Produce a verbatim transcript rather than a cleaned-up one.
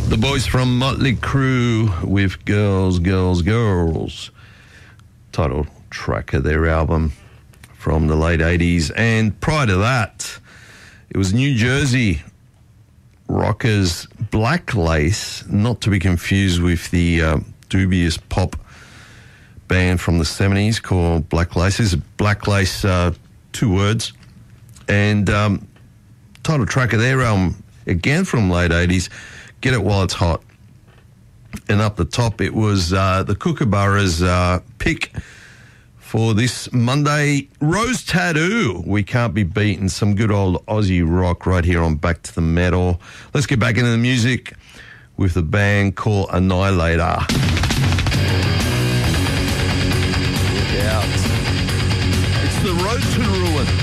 The boys from Motley Crue with Girls, Girls, Girls, title track of their album from the late eighties. And prior to that, it was New Jersey rockers Black Lace, not to be confused with the uh, dubious pop band from the seventies called Black Lace. This is Black Lace, uh, two words. And um, title track of their album, again from late eighties, Get It While It's Hot. And up the top, it was uh, the Kookaburras uh, pick for this Monday, Rose Tattoo. We Can't Be Beaten. Some good old Aussie rock right here on Back to the Metal. Let's get back into the music with a band called Annihilator. Look out. It's the Road to Ruin.